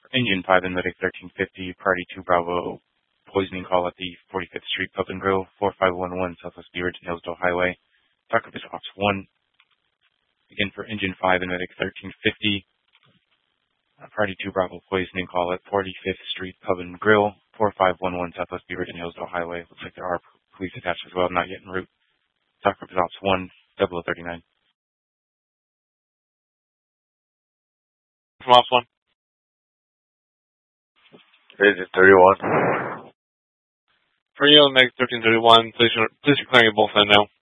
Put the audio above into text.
Engine 5 and Medic 1350, Priority 2 Bravo, poisoning call at the 45th Street Pub and Grill, 4511 Southwest Beaverton Hillsdale Highway. Backup is Ops 1. Again for Engine 5 and Medic 1350, Priority 2 Bravo, poisoning call at 45th Street Pub and Grill, 4511 Southwest Beaverton Hillsdale Highway. Looks like there are police attached as well, not yet en route. Backup is Ops 1, 0039. From Ops 1. Agent 31. For you, Meg 1331, please declare you both in now.